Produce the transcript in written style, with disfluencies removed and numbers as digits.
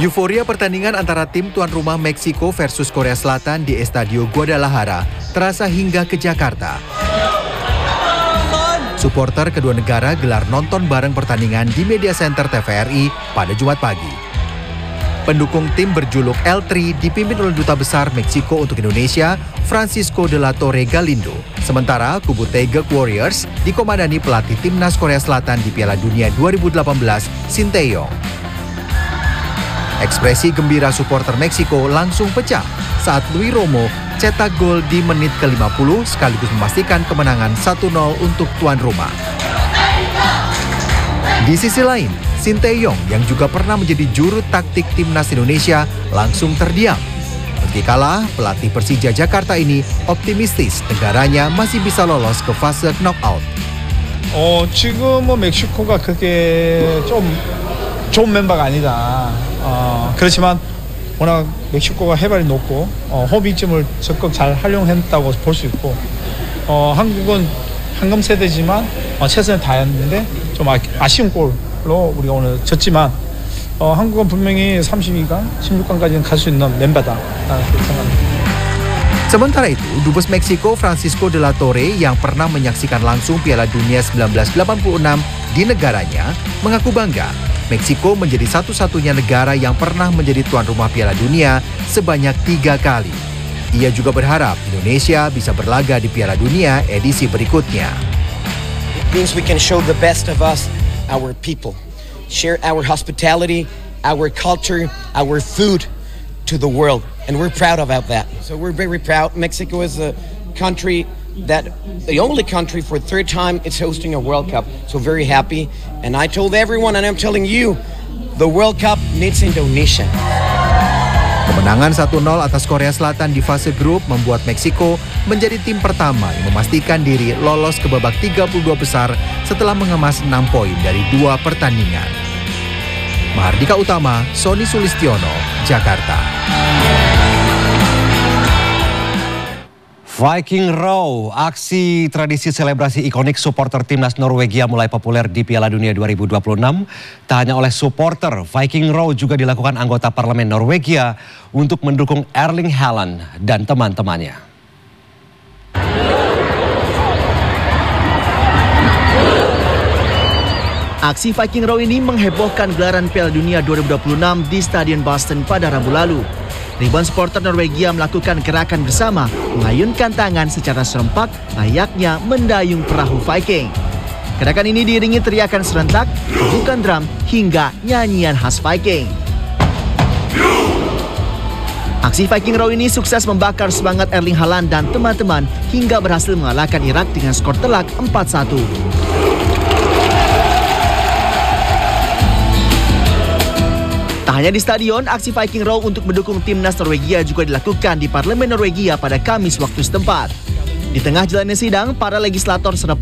Euforia pertandingan antara tim tuan rumah Meksiko versus Korea Selatan di Estadio Guadalajara terasa hingga ke Jakarta. Supporter kedua negara gelar nonton bareng pertandingan di Media Center TVRI pada Jumat pagi. Pendukung tim berjuluk L3 dipimpin oleh Duta Besar Meksiko untuk Indonesia, Francisco de la Torre Galindo. Sementara kubu Taeguk Warriors dikomandani pelatih timnas Korea Selatan di Piala Dunia 2018, Shin Tae-yong. Ekspresi gembira supporter Meksiko langsung pecah saat Luis Romo cetak gol di menit ke-50 sekaligus memastikan kemenangan 1-0 untuk tuan rumah. Di sisi lain, Shin Tae-yong yang juga pernah menjadi juru taktik timnas Indonesia langsung terdiam. Meski kalah, pelatih Persija Jakarta ini optimistis negaranya masih bisa lolos ke fase knockout. 지금은 멕시코가 그렇게 좀 좋은 멤버가 아니다. 그렇지만 워낙 멕시코가 해발이 높고 호비쯤을 적극 잘 활용했다고 볼 수 있고 한국은 황금 세대지만 최선을 다했는데 좀 아쉬운 골로 우리가 오늘 졌지만 한국은 분명히 32강, 16강까지는 갈 수 있는 멤버다. 그렇게 생각합니다. Sementara itu, Dubes Meksiko Francisco de la Torre yang pernah menyaksikan langsung Piala Dunia 1986 di negaranya mengaku bangga. Meksiko menjadi satu-satunya negara yang pernah menjadi tuan rumah Piala Dunia sebanyak 3 kali. Ia juga berharap Indonesia bisa berlaga di Piala Dunia edisi berikutnya. It means we can show the best of us, our people, share our hospitality, our culture, our food to the world, and we're proud about that. So we're very proud. Mexico is a country the only country for third time it's hosting a World Cup. So very happy. And I told everyone, and I'm telling you, the World Cup needs Indonesia. Kemenangan 1-0 atas Korea Selatan di fase grup membuat Meksiko menjadi tim pertama yang memastikan diri lolos ke babak 32 besar setelah mengemas 6 poin dari 2 pertandingan. Mahardika Utama, Sony Sulistiono, Jakarta. Viking Row, aksi tradisi selebrasi ikonik supporter timnas Norwegia mulai populer di Piala Dunia 2026. Tak hanya oleh supporter, Viking Row juga dilakukan anggota parlemen Norwegia untuk mendukung Erling Haaland dan teman-temannya. Aksi Viking Row ini menghebohkan gelaran Piala Dunia 2026 di Stadion Boston pada Rabu lalu. Ribuan supporter Norwegia melakukan gerakan bersama, mengayunkan tangan secara serempak layaknya mendayung perahu Viking. Gerakan ini diiringi teriakan serentak, bukan drum, hingga nyanyian khas Viking. Aksi Viking Row ini sukses membakar semangat Erling Haaland dan teman-teman hingga berhasil mengalahkan Irak dengan skor telak 4-1. Tak hanya di stadion, aksi Viking Row untuk mendukung timnas Norwegia juga dilakukan di Parlemen Norwegia pada Kamis waktu setempat. Di tengah jalannya sidang, para legislator